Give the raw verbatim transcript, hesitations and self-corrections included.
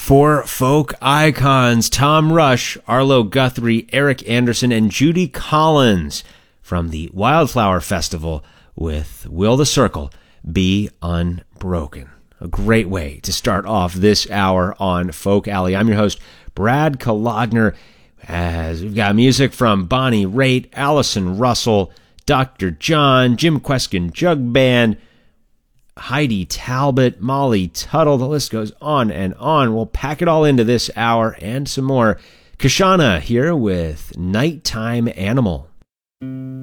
Four folk icons: Tom Rush, Arlo Guthrie, Eric Anderson, and Judy Collins from the Wildflower Festival with Will the Circle Be Unbroken. A great way to start off this hour on Folk Alley. I'm your host, Brad Kalogner, as we've got music from Bonnie Raitt, Allison Russell, Doctor John, Jim Kweskin Jug Band, Heidi Talbot, Molly Tuttle. The list goes on and on. We'll pack it all into this hour and some more. Kashana here with Nighttime Animal.